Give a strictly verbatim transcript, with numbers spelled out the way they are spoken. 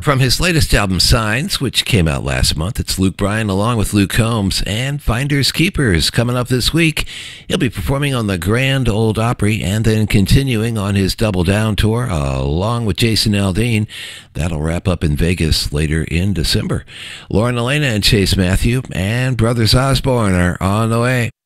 From his latest album, Signs, which came out last month, it's Luke Bryan along with Luke Combs and Finders Keepers coming up this week. He'll be performing on the Grand Ole Opry and then continuing on his Double Down tour along with Jason Aldean. That'll wrap up in Vegas later in December. Lauren Elena and Chase Matthew and Brothers Osborne are on the way.